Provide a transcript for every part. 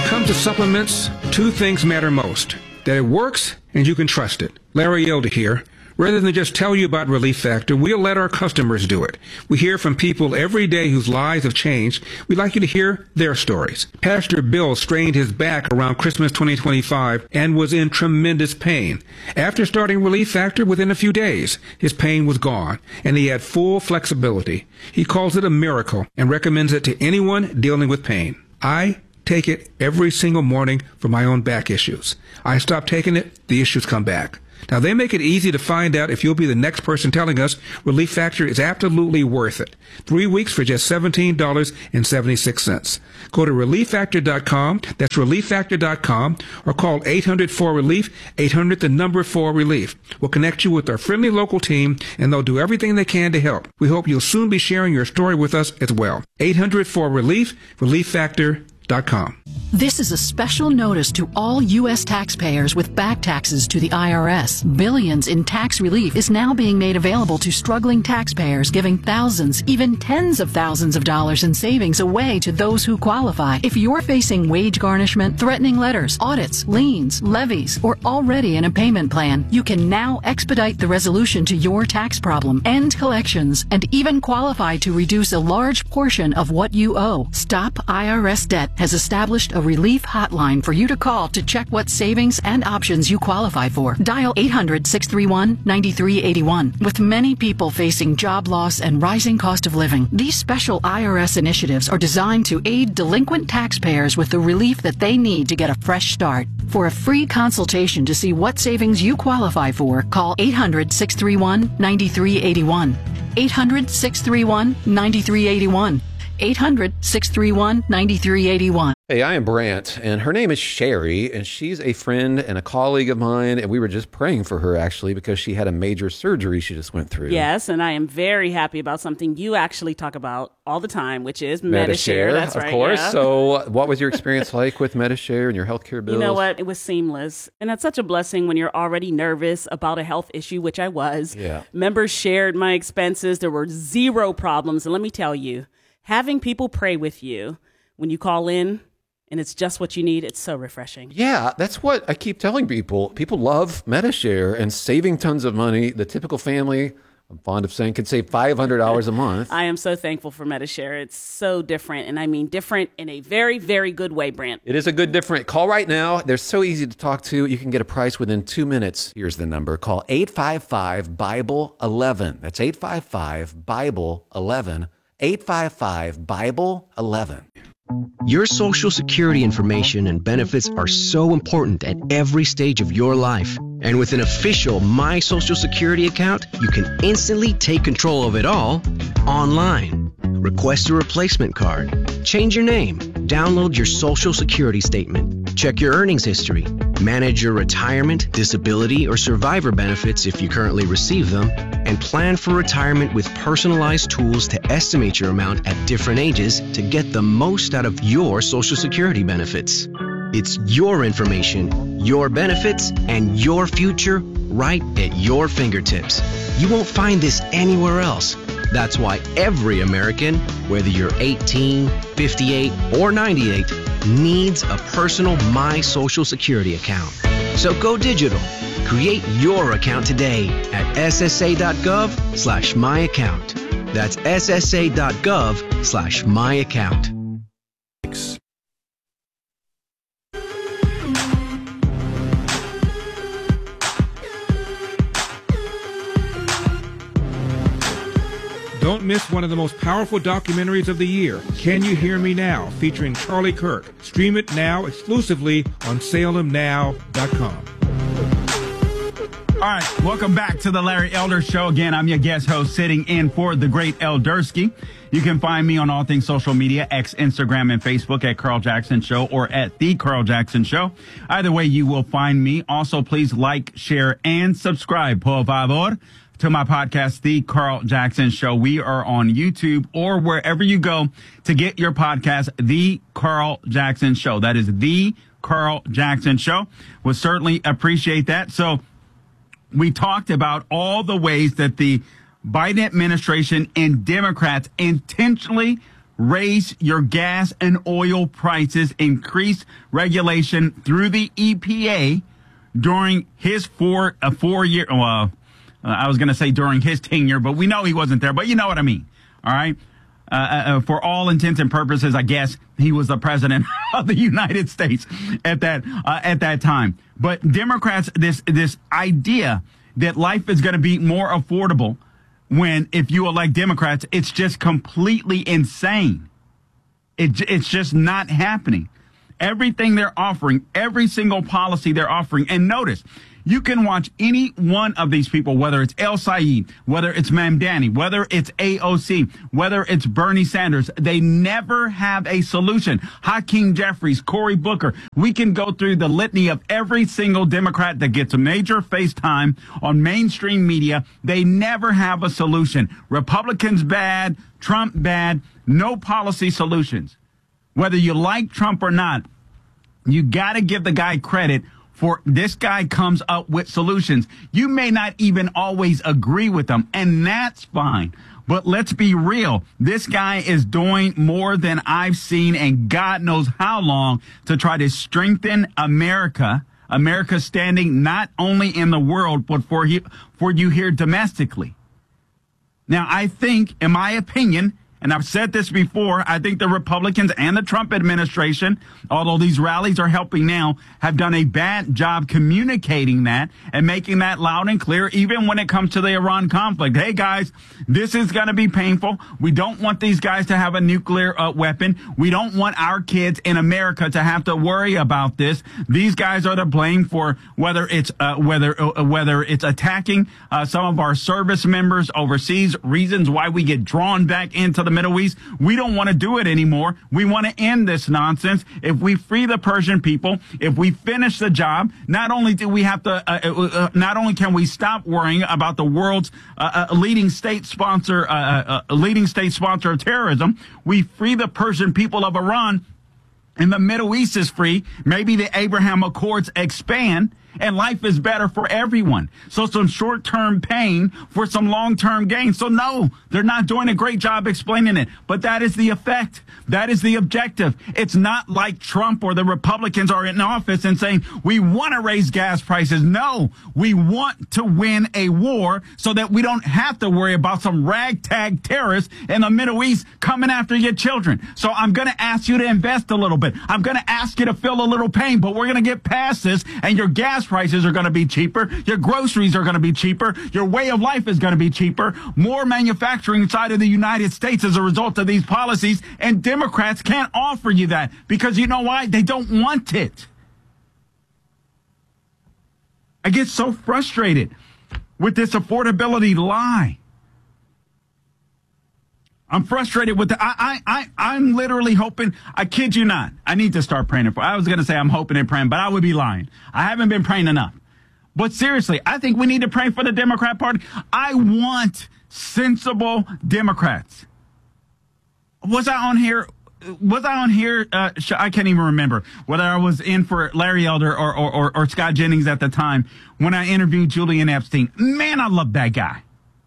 it comes to supplements, two things matter most: that it works and you can trust it. Larry Elder here. Rather than just tell you about Relief Factor, we'll let our customers do it. We hear from people every day whose lives have changed. We'd like you to hear their stories. Pastor Bill strained his back around Christmas 2025 and was in tremendous pain. After starting Relief Factor, within a few days, his pain was gone, and he had full flexibility. He calls it a miracle and recommends it to anyone dealing with pain. I take it every single morning for my own back issues. I stop taking it, the issues come back. Now, they make it easy to find out if you'll be the next person telling us Relief Factor is absolutely worth it. 3 weeks for just $17.76. Go to ReliefFactor.com, that's ReliefFactor.com, or call 800-4RELIEF, 800-4RELIEF. We'll connect you with our friendly local team, and they'll do everything they can to help. We hope you'll soon be sharing your story with us as well. 800-4RELIEF, ReliefFactor.com. This is a special notice to all U.S. taxpayers with back taxes to the IRS. Billions in tax relief is now being made available to struggling taxpayers, giving thousands, even tens of thousands of dollars in savings away to those who qualify. If you're facing wage garnishment, threatening letters, audits, liens, levies, or already in a payment plan, you can now expedite the resolution to your tax problem, end collections, and even qualify to reduce a large portion of what you owe. Stop IRS Debt has established a relief hotline for you to call to check what savings and options you qualify for. Dial 800-631-9381. With many people facing job loss and rising cost of living, these special IRS initiatives are designed to aid delinquent taxpayers with the relief that they need to get a fresh start. For a free consultation to see what savings you qualify for, call 800-631-9381. 800-631-9381. 800-631-9381. Hey, I am Brant, and her name is Sherry, and she's a friend and a colleague of mine, and we were just praying for her, actually, because she had a major surgery she just went through. Yes, and I am very happy about something you actually talk about all the time, which is Medi-Share. That's right, of course. Yeah. So what was your experience like with Medi-Share and your healthcare bills? You know what? It was seamless, and that's such a blessing when you're already nervous about a health issue, which I was. Yeah. Members shared my expenses. There were zero problems, and let me tell you, having people pray with you when you call in and it's just what you need, it's so refreshing. Yeah, that's what I keep telling people. People love Medi-Share and saving tons of money. The typical family, I'm fond of saying, can save $500 a month. I am so thankful for Medi-Share. It's so different, and I mean different in a very, very good way, Brant. It is a good different. Call right now. They're so easy to talk to. You can get a price within 2 minutes. Here's the number. Call 855-BIBLE-11. That's 855-BIBLE-11. 855-BIBLE-11. Your Social Security information and benefits are so important at every stage of your life. And with an official My Social Security account, you can instantly take control of it all online. Request a replacement card, change your name, download your Social Security statement, check your earnings history, manage your retirement, disability, or survivor benefits if you currently receive them, and plan for retirement with personalized tools to estimate your amount at different ages to get the most out of your Social Security benefits. It's your information, your benefits, and your future right at your fingertips. You won't find this anywhere else. That's why every American, whether you're 18, 58, or 98, needs a personal My Social Security account. So go digital. Create your account today at ssa.gov/myaccount. That's ssa.gov/myaccount. Don't miss one of the most powerful documentaries of the year, Can You Hear Me Now, featuring Charlie Kirk. Stream it now exclusively on SalemNow.com. All right, welcome back to the Larry Elder Show. Again, I'm your guest host sitting in for the great Eldersky. You can find me on all things social media, X, Instagram, and Facebook at Carl Jackson Show or at The Carl Jackson Show. Either way, you will find me. Also, please like, share, and subscribe, por favor, to my podcast, The Carl Jackson Show. We are on YouTube or wherever you go to get your podcast, The Carl Jackson Show. That is The Carl Jackson Show. We'll certainly appreciate that. So we talked about all the ways that the Biden administration and Democrats intentionally raise your gas and oil prices, increase regulation through the EPA during his four-year, I was going to say during his tenure, but we know he wasn't there, but you know what I mean. All right. For all intents and purposes, I guess he was the president of the United States at that time. But Democrats, this idea that life is going to be more affordable if you elect Democrats, it's just completely insane. It's just not happening. Everything they're offering, every single policy they're offering, and notice, you can watch any one of these people, whether it's El Sayed, whether it's Mamdani, whether it's AOC, whether it's Bernie Sanders. They never have a solution. Hakeem Jeffries, Cory Booker. We can go through the litany of every single Democrat that gets a major FaceTime on mainstream media. They never have a solution. Republicans bad, Trump bad, no policy solutions. Whether you like Trump or not, you got to give the guy credit for this guy comes up with solutions. You may not even always agree with them, and that's fine. But let's be real. This guy is doing more than I've seen in God knows how long to try to strengthen America, America's standing not only in the world, but for you here domestically. Now, I think, in my opinion, and I've said this before, I think the Republicans and the Trump administration, although these rallies are helping now, have done a bad job communicating that and making that loud and clear, even when it comes to the Iran conflict. Hey, guys, this is going to be painful. We don't want these guys to have a nuclear weapon. We don't want our kids in America to have to worry about this. These guys are to blame for whether it's attacking some of our service members overseas, reasons why we get drawn back into the Middle East. We don't want to do it anymore. We want to end this nonsense. If we free the Persian people, if we finish the job, not only do we have to, not only can we stop worrying about the world's leading state sponsor of terrorism, we free the Persian people of Iran, and the Middle East is free. Maybe the Abraham Accords expand, and life is better for everyone. So some short-term pain for some long-term gain. So no, they're not doing a great job explaining it. But that is the effect. That is the objective. It's not like Trump or the Republicans are in office and saying, we want to raise gas prices. No, we want to win a war so that we don't have to worry about some ragtag terrorists in the Middle East coming after your children. So I'm going to ask you to invest a little bit. I'm going to ask you to feel a little pain, but we're going to get past this, and your gas prices are going to be cheaper. Your groceries are going to be cheaper. Your way of life is going to be cheaper. More manufacturing inside of the United States as a result of these policies. And Democrats can't offer you that because you know why? They don't want it. I get so frustrated with this affordability lie. I'm frustrated with I'm literally hoping, I kid you not, I need to start praying. I was going to say I'm hoping and praying, but I would be lying. I haven't been praying enough. But seriously, I think we need to pray for the Democrat Party. I want sensible Democrats. Was I on here? I can't even remember whether I was in for Larry Elder or Scott Jennings at the time when I interviewed Julian Epstein. Man, I love that guy.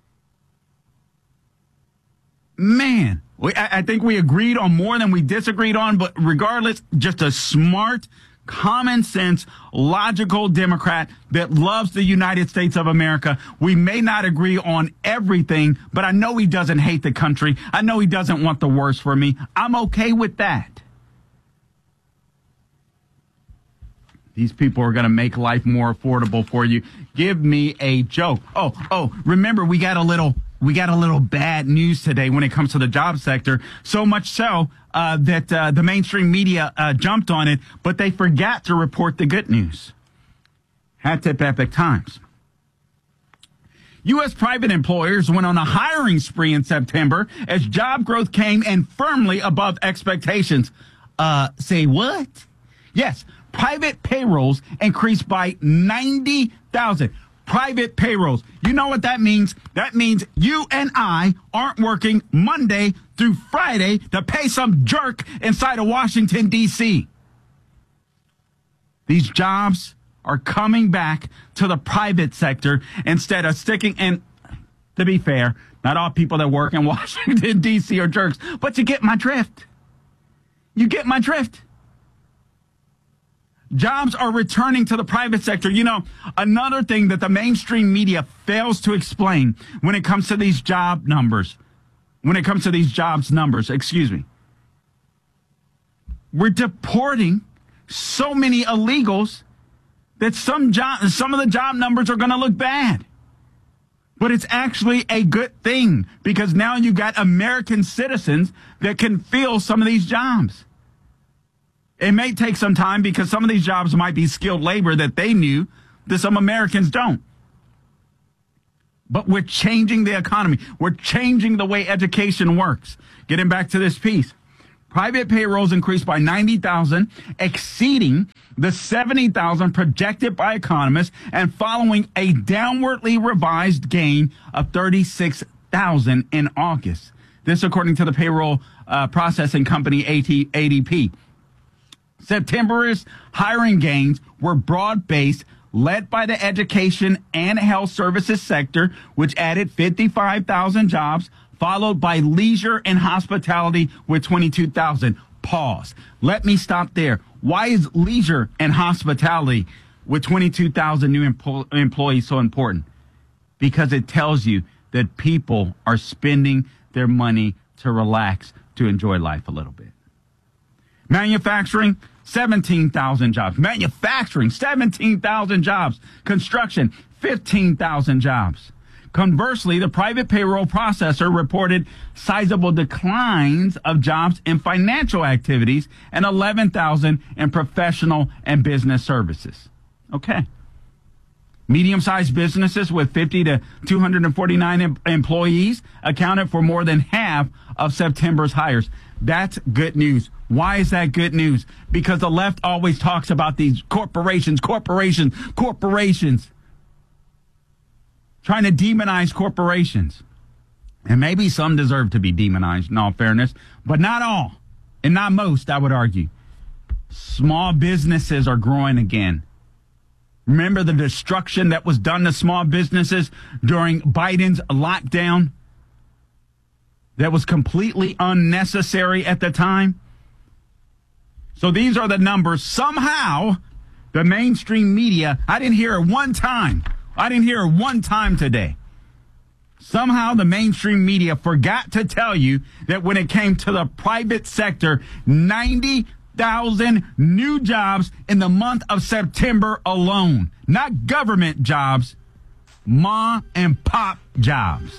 Man, I think we agreed on more than we disagreed on, but regardless, just a smart, common sense, logical Democrat that loves the United States of America. We may not agree on everything, but I know he doesn't hate the country. I know he doesn't want the worst for me. I'm okay with that. These people are going to make life more affordable for you. Give me a joke. Oh, remember, we got a little bad news today when it comes to the job sector, so much so that the mainstream media jumped on it, but they forgot to report the good news. Hat tip Epic Times. U.S. private employers went on a hiring spree in September as job growth came in firmly above expectations. Say what? Yes, private payrolls increased by 90,000. Private payrolls. You know what that means? That means you and I aren't working Monday through Friday to pay some jerk inside of Washington, D.C. These jobs are coming back to the private sector instead of sticking. And to be fair, Not all people that work in Washington, D.C. are jerks, but you get my drift. You get my drift. Jobs are returning to the private sector. You know, another thing that the mainstream media fails to explain when it comes to these jobs numbers, we're deporting so many illegals that some of the job numbers are going to look bad. But it's actually a good thing because now you got American citizens that can fill some of these jobs. It may take some time because some of these jobs might be skilled labor that they knew that some Americans don't. But we're changing the economy. We're changing the way education works. Getting back to this piece. Private payrolls increased by 90,000, exceeding the 70,000 projected by economists and following a downwardly revised gain of 36,000 in August. This according to the payroll processing company ADP. September's hiring gains were broad-based, led by the education and health services sector, which added 55,000 jobs, followed by leisure and hospitality with 22,000. Pause. Let me stop there. Why is leisure and hospitality with 22,000 new employees so important? Because it tells you that people are spending their money to relax, to enjoy life a little bit. Manufacturing, 17,000 jobs. Manufacturing, 17,000 jobs. Construction, 15,000 jobs. Conversely, the private payroll processor reported sizable declines of jobs in financial activities and 11,000 in professional and business services. Okay. Medium-sized businesses with 50 to 249 employees accounted for more than half of September's hires. That's good news. Why is that good news? Because the left always talks about these corporations. Trying to demonize corporations. And maybe some deserve to be demonized in all fairness, but not all. And not most, I would argue. Small businesses are growing again. Remember the destruction that was done to small businesses during Biden's lockdown? That was completely unnecessary at the time. So these are the numbers. Somehow, the mainstream media, I didn't hear it one time today. Somehow the mainstream media forgot to tell you that when it came to the private sector, 90,000 new jobs in the month of September alone. Not government jobs, mom and pop jobs.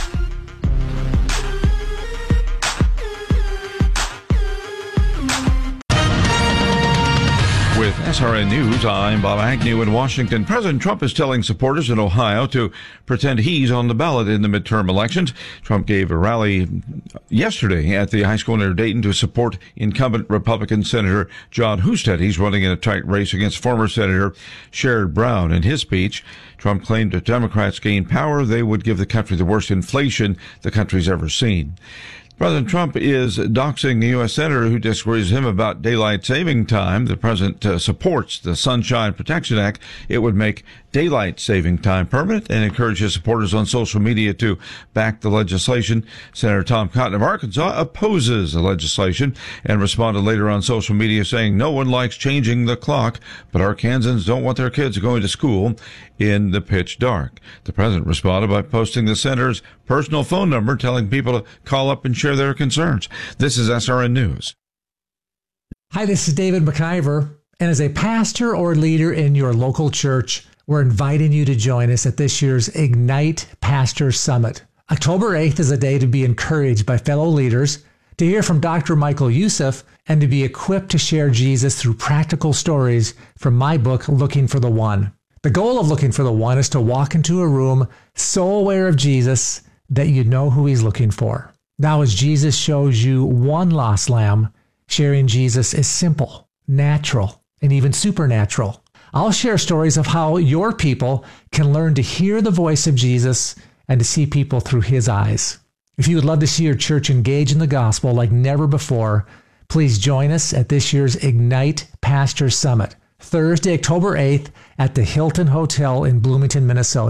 With SRN News, I'm Bob Agnew in Washington. President Trump is telling supporters in Ohio to pretend he's on the ballot in the midterm elections. Trump gave a rally yesterday at the high school near Dayton to support incumbent Republican Senator John Husted. He's running in a tight race against former Senator Sherrod Brown. In his speech, Trump claimed if Democrats gain power, they would give the country the worst inflation the country's ever seen. President Trump is doxing the U.S. Senator who disagrees with him about daylight saving time. The president supports the Sunshine Protection Act. It would make daylight saving time permanent and encourage his supporters on social media to back the legislation. Senator Tom Cotton of Arkansas opposes the legislation and responded later on social media saying no one likes changing the clock, but Arkansans don't want their kids going to school in the pitch dark. The president responded by posting the senator's personal phone number, telling people to call up and share their concerns. This is SRN News. Hi, this is David McIver, and as a pastor or leader in your local church, we're inviting you to join us at this year's Ignite Pastor Summit. October 8th is a day to be encouraged by fellow leaders, to hear from Dr. Michael Youssef, and to be equipped to share Jesus through practical stories from my book, Looking for the One. The goal of Looking for the One is to walk into a room so aware of Jesus that you know who he's looking for. Now, as Jesus shows you one lost lamb, sharing Jesus is simple, natural, and even supernatural. I'll share stories of how your people can learn to hear the voice of Jesus and to see people through his eyes. If you would love to see your church engage in the gospel like never before, please join us at this year's Ignite Pastor Summit, Thursday, October 8th at the Hilton Hotel in Bloomington, Minnesota.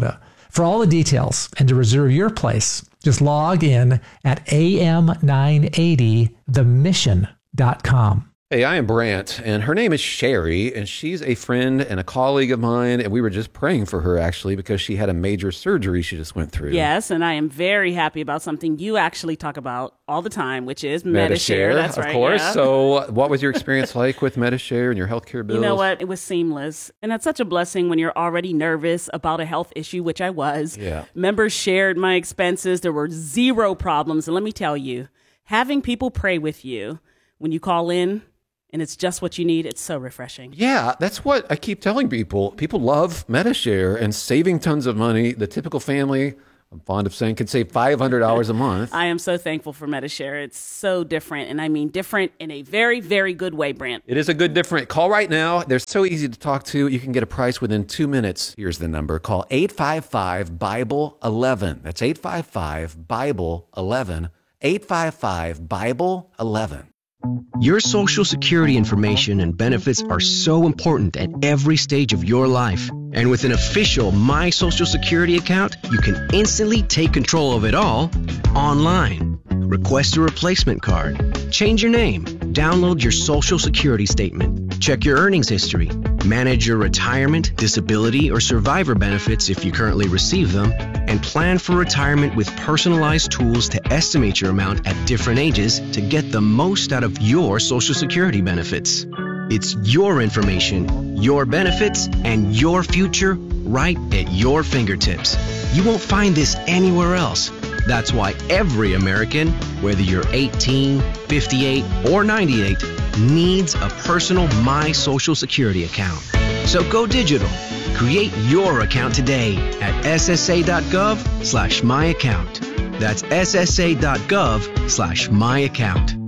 For all the details and to reserve your place, just log in at am980themission.com. Hey, I am Brant, and her name is Sherry, and she's a friend and a colleague of mine, and we were just praying for her, actually, because she had a major surgery she just went through. Yes, and I am very happy about something you actually talk about all the time, which is Medi-Share. That's right, of course. Yeah. So what was your experience like with Medi-Share and your healthcare bills? You know what? It was seamless. And that's such a blessing when you're already nervous about a health issue, which I was. Yeah. Members shared my expenses. There were zero problems. And let me tell you, having people pray with you when you call in, and it's just what you need, it's so refreshing. Yeah, that's what I keep telling people. People love Medi-Share and saving tons of money. The typical family, I'm fond of saying, could save $500 a month. I am so thankful for Medi-Share. It's so different, and I mean different in a very, very good way, Brant. It is a good different. Call right now. They're so easy to talk to. You can get a price within 2 minutes. Here's the number. Call 855-BIBLE-11. That's 855-BIBLE-11. 855-BIBLE-11. Your Social Security information and benefits are so important at every stage of your life. And with an official My Social Security account, you can instantly take control of it all online. Request a replacement card, change your name, download your Social Security statement, check your earnings history, manage your retirement, disability, or survivor benefits if you currently receive them, and plan for retirement with personalized tools to estimate your amount at different ages to get the most out of your Social Security benefits. It's your information, your benefits, and your future right at your fingertips. You won't find this anywhere else. That's why every American, whether you're 18, 58, or 98, needs a personal My Social Security account. So go digital. Create your account today at ssa.gov/myaccount. That's ssa.gov/myaccount.